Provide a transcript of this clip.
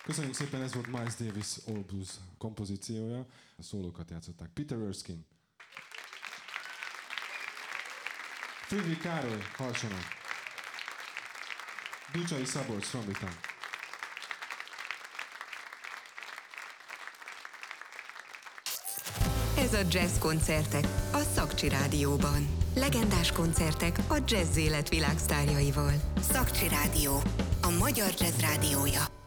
Köszönjük szépen, ez volt Miles Davis All Blues kompozíciója. A szólókat játszották Peter Erskine, Friedrich Károly harsonon, Ducsai Szabolcs trombitán. Ez a Jazz Koncertek a Szakcsi Rádióban. Legendás koncertek a jazz élet világsztárjaival. Szakcsi Rádió, a magyar jazz rádiója.